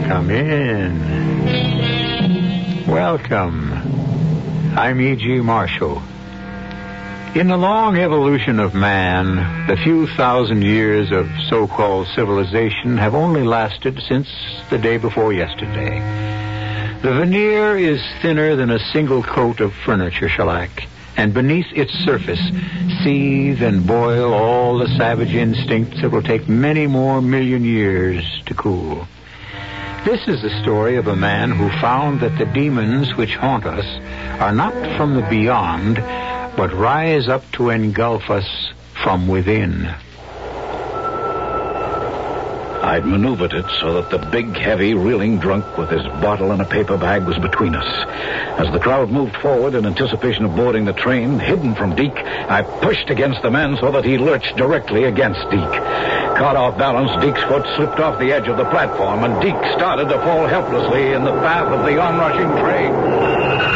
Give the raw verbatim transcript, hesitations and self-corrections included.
Come in. Welcome. I'm E G. Marshall. In the long evolution of man, the few thousand years of so-called civilization have only lasted since the day before yesterday. The veneer is thinner than a single coat of furniture shellac, and beneath its surface seethe and boil all the savage instincts that will take many more million years to cool. This is the story of a man who found that the demons which haunt us are not from the beyond, but rise up to engulf us from within. I'd maneuvered it so that the big, heavy, reeling drunk with his bottle and a paper bag was between us. As the crowd moved forward in anticipation of boarding the train, hidden from Deke, I pushed against the man so that he lurched directly against Deke. Caught off balance, Deke's foot slipped off the edge of the platform, and Deke started to fall helplessly in the path of the onrushing train.